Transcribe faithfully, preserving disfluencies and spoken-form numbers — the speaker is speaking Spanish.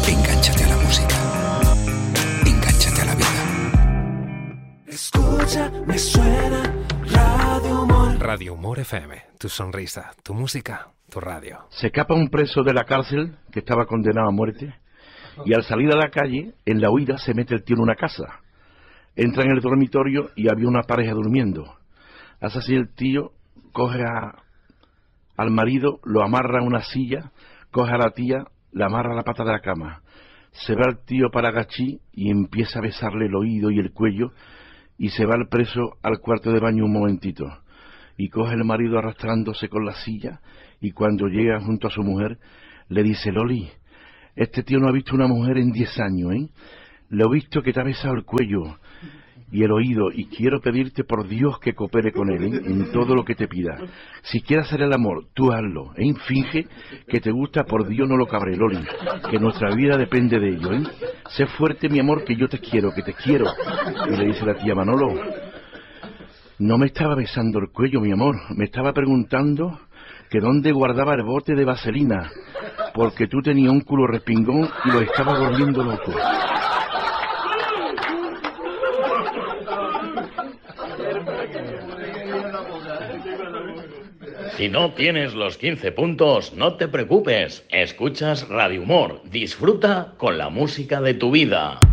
Engánchate a la música. Engánchate a la vida. Escucha, me suena Radio Humor. Radio Humor F M. Tu sonrisa, tu música, tu radio. Se escapa un preso de la cárcel que estaba condenado a muerte y al salir a la calle, en la huida, se mete el tío en una casa. Entra en el dormitorio y había una pareja durmiendo. Hace así el tío, coge a, al marido, lo amarra a una silla, coge a la tía, la amarra a la pata de la cama. Se va el tío para Gachí y empieza a besarle el oído y el cuello, y se va el preso al cuarto de baño un momentito. Y coge el marido arrastrándose con la silla, y cuando llega junto a su mujer, le dice: Loli, este tío no ha visto una mujer en diez años, ¿eh? Le he visto que te ha besado el cuello y el oído, y quiero pedirte por Dios que coopere con él, ¿eh? En todo lo que te pida. Si quieres hacer el amor, tú hazlo, ¿eh? Finge que te gusta, por Dios no lo cabre, Loli, que nuestra vida depende de ello, ¿eh? Sé fuerte, mi amor, que yo te quiero, que te quiero. Y le dice la tía: Manolo, no me estaba besando el cuello, mi amor, me estaba preguntando que dónde guardaba el bote de vaselina, porque tú tenías un culo respingón y lo estaba volviendo loco. Si no tienes los quince puntos, no te preocupes. Escuchas Radio Humor. Disfruta con la música de tu vida.